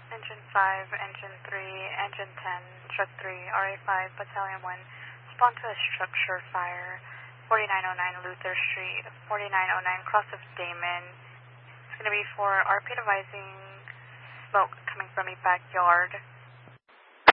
Engine 5, Engine 3, Engine 10, Truck 3, RA5, Battalion 1, respond to a structure fire, 4909 Luther Street, 4909 Cross of Damon. It's going to be for RP advising smoke coming from a backyard.